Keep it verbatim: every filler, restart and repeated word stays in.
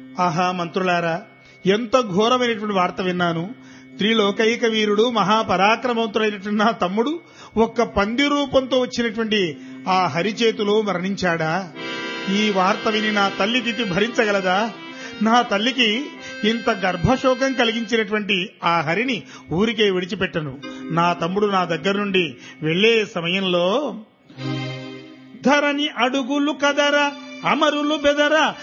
ఆహా మంత్రులారా, ఎంత ఘోరమైనటువంటి వార్త విన్నాను. త్రిలోకైక వీరుడు మహాపరాక్రమవంతుడైనటువంటి నా తమ్ముడు ఒక్క పంది రూపంతో వచ్చినటువంటి ఆ హరి చేతిలో మరణించాడా? ఈ వార్త విని నా తల్లి తిథి భరించగలదా? నా తల్లికి ఇంత గర్భశోకం కలిగించినటువంటి ఆ హరిని ఊరికే విడిచిపెట్టను. నా తమ్ముడు నా దగ్గర నుండి వెళ్లే సమయంలో ధరణి అడుగులు కదర అమరులు బెదర